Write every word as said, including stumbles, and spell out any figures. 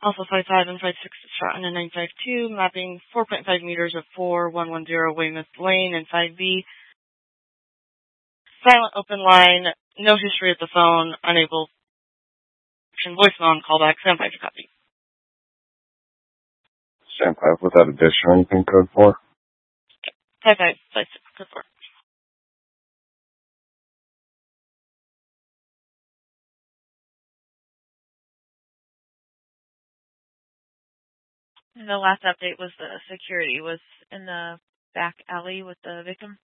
Alpha five five and five six is shot in a nine five two, mapping four point five meters of four one one zero Weymouth Lane and five B. Silent open line, no history of the phone, unable to voicemail and callback, stand five to copy. Stand five without a dish or anything, code four? five five five six, code four. And the last update was the security was in the back alley with the victim.